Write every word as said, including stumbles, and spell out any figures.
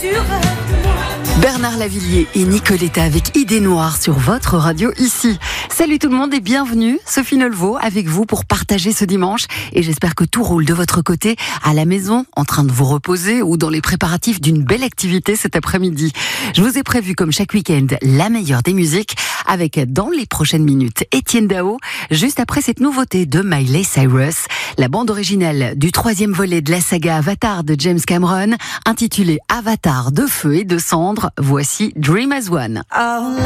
Bernard Lavilliers et Nicoletta avec Idée Noire sur votre radio ici. Salut tout le monde et bienvenue, Sophie Nolvo avec vous pour partager ce dimanche et j'espère que tout roule de votre côté à la maison, en train de vous reposer ou dans les préparatifs d'une belle activité cet après-midi. Je vous ai prévu comme chaque week-end la meilleure des musiques avec dans les prochaines minutes Étienne Dao, juste après cette nouveauté de Miley Cyrus, la bande originale du troisième volet de la saga Avatar de James Cameron, intitulée Avatar de feu et de cendre. Voici Dream as One.